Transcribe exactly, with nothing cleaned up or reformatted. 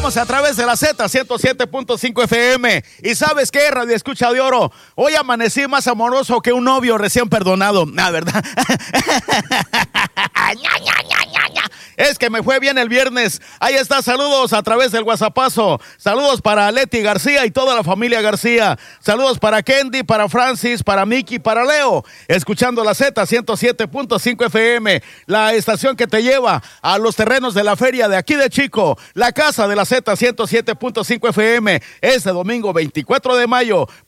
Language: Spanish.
Estamos a través de la Z ciento siete punto cinco F M. ¿Y sabes qué, Radio Escucha de Oro? Hoy amanecí más amoroso que un novio recién perdonado. Ah, ¿verdad? Es que me fue bien el viernes. Ahí está, saludos a través del WhatsAppazo. Saludos para Leti García y toda la familia García. Saludos para Kendi, para Francis, para Miki, para Leo. Escuchando la Z ciento siete punto cinco F M, la estación que te lleva a los terrenos de la feria de aquí de Chico. La casa de la Z ciento siete punto cinco F M. Este domingo veinticuatro de mayo.